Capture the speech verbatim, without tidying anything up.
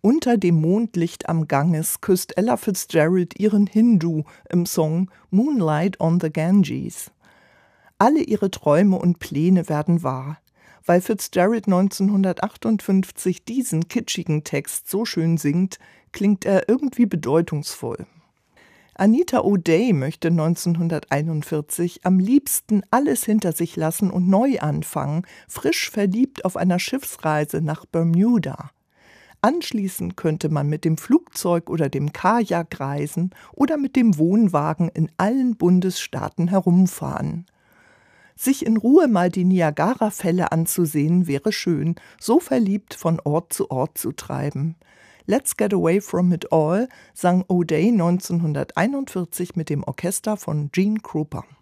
Unter dem Mondlicht am Ganges küsst Ella Fitzgerald ihren Hindu im Song Moonlight on the Ganges. Alle ihre Träume und Pläne werden wahr. Weil Fitzgerald neunzehnhundertachtundfünfzig diesen kitschigen Text so schön singt, klingt er irgendwie bedeutungsvoll. Anita O'Day möchte neunzehnhunderteinundvierzig am liebsten alles hinter sich lassen und neu anfangen, frisch verliebt auf einer Schiffsreise nach Bermuda. Anschließend könnte man mit dem Flugzeug oder dem Kajak reisen oder mit dem Wohnwagen in allen Bundesstaaten herumfahren. Sich in Ruhe mal die Niagara-Fälle anzusehen, wäre schön, so verliebt von Ort zu Ort zu treiben. Let's Get Away From It All sang O'Day neunzehnhunderteinundvierzig mit dem Orchester von Gene Krupa.